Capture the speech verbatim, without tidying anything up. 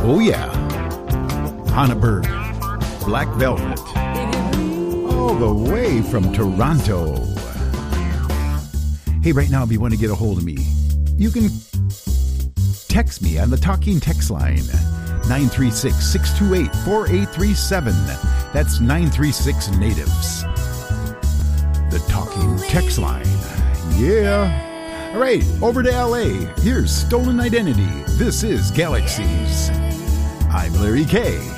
Oh yeah. Hannah Berg, Black Velvet. All the way from Toronto. Hey, right now, if you want to get a hold of me, you can text me on the Talking Text line, nine three six, six two eight, four eight three seven. That's nine three six Natives. The Talking Text line. Yeah. All right, over to L A. Here's Stolen Identity. This is Galaxies. I'm Larry K.